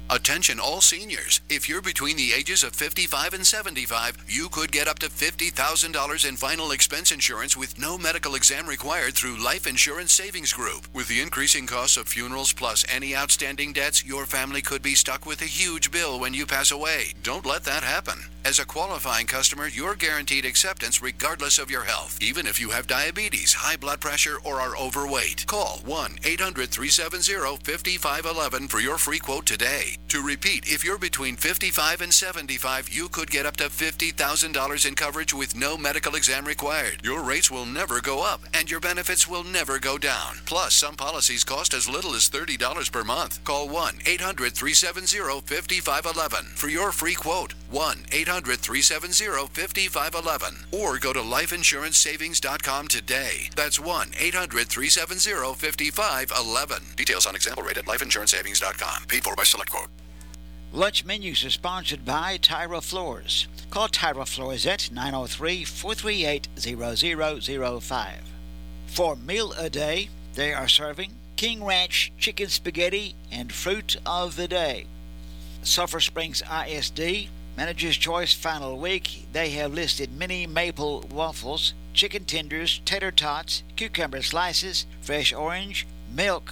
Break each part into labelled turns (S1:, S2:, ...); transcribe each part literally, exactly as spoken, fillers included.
S1: Attention all seniors. If you're between the ages of fifty-five and seventy-five, you could get up to fifty thousand dollars in final expense insurance with no medical exam required through Life Insurance Savings Group. With the increasing costs of funerals plus any outstanding debts, your family could be stuck with a huge bill when you pass away. Don't let that happen. As a qualifying customer, you're guaranteed acceptance regardless of your health, even if you have diabetes, high blood pressure, or are overweight. Call one eight hundred, three seven zero, five five one one for your free quote today. To repeat, if you're between fifty-five and seventy-five, you could get up to fifty thousand dollars in coverage with no medical exam required. Your rates will never go up, and your benefits will never go down. Plus, some policies cost as little as thirty dollars per month. Call one eight hundred, three seven zero, five five one one for your free quote. one eight hundred, three seven zero, five five one one. Or go to life insurance savings dot com today. That's one eight hundred, three seven zero, five five one one. Details on example rate at life insurance savings dot com. Paid for by Select Quote.
S2: Lunch menus are sponsored by Tyra Floors. Call Tyra Floors at nine oh three, four three eight, zero zero zero five. For meal a day, they are serving King Ranch chicken spaghetti and fruit of the day. Sulphur Springs I S D, Manager's Choice final week. They have listed mini maple waffles, chicken tenders, tater tots, cucumber slices, fresh orange, milk.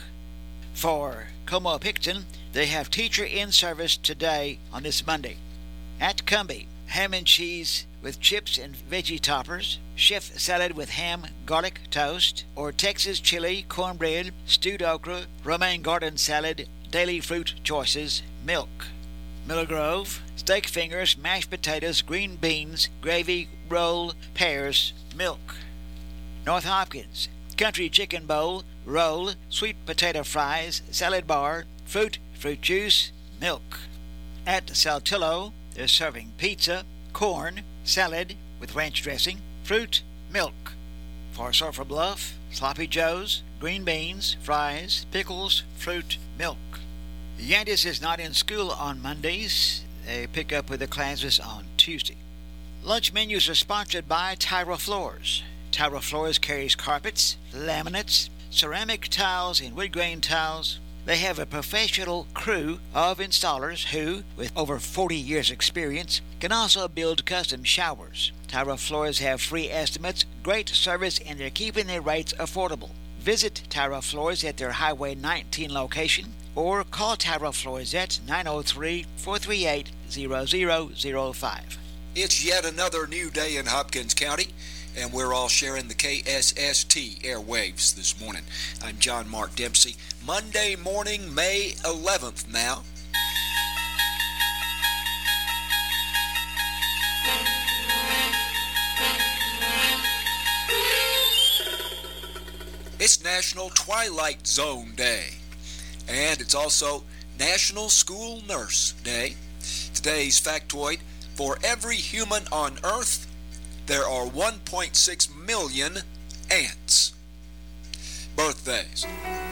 S2: For Como Picton, they have teacher in service today on this Monday. At Cumbie, ham and cheese with chips and veggie toppers, chef salad with ham, garlic toast, or Texas chili, cornbread, stewed okra, romaine garden salad, daily fruit choices, milk. Miller Grove, steak fingers, mashed potatoes, green beans, gravy, roll, pears, milk. North Hopkins, country chicken bowl, roll, sweet potato fries, salad bar, fruit, fruit juice, milk. At Saltillo, they're serving pizza, corn, salad with ranch dressing, fruit, milk. For Sulphur Bluff, sloppy joes, green beans, fries, pickles, fruit, milk. Yandis is not in school on Mondays. They pick up with the classes on Tuesday. Lunch menus are sponsored by Tyra Floors. Tyra Floors carries carpets, laminates, ceramic tiles, and wood grain tiles. They have a professional crew of installers who, with over forty years experience, can also build custom showers. Tyra Floors have free estimates, great service, and they're keeping their rates affordable. Visit Tyra Floors at their Highway nineteen location or call Tyra Floors at nine oh three, four three eight, zero zero zero five.
S3: It's yet another new day in Hopkins County, and we're all sharing the K S S T airwaves this morning. I'm John Mark Dempsey. Monday morning, May eleventh now. It's National Twilight Zone Day, and it's also National School Nurse Day. Today's factoid: for every human on Earth, there are one point six million ants. Birthdays: